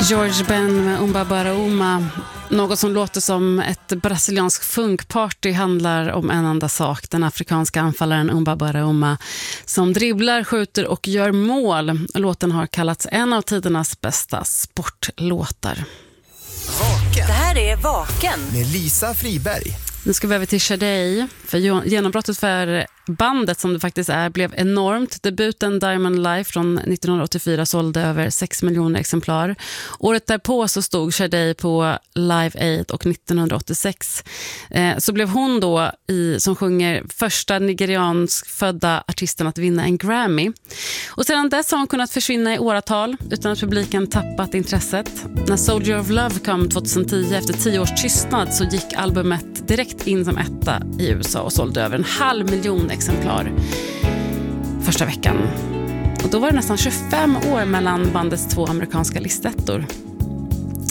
George Ben med Umba Barauma. Något som låter som ett brasiliansk funkparty handlar om en enda sak. Den afrikanska anfallaren Umba Barauma som dribblar, skjuter och gör mål. Låten har kallats en av tidernas bästa sportlåtar. Vaken. Det här är Vaken Med Lisa Friberg. Nu ska vi över till Sade, för genombrottet för bandet som det faktiskt är blev enormt. Debuten Diamond Life från 1984 sålde över 6 miljoner exemplar. Året därpå så stod Sade på Live Aid och 1986 så blev hon då som sjunger första nigeriansk födda artisten att vinna en Grammy. Och sedan dess har hon kunnat försvinna i åratal utan att publiken tappat intresset. När Soldier of Love kom 2010 efter 10 års tystnad så gick albumet direkt in som etta i USA och sålde över 500 000 exemplar första veckan. Och då var det nästan 25 år mellan bandets 2 amerikanska listettor.